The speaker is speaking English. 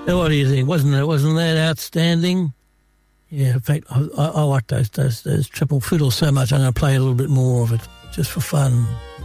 Now, what do you think? Wasn't that outstanding? Yeah, in fact, I like those triple fiddles so much I'm going to play a little bit more of it, just for fun.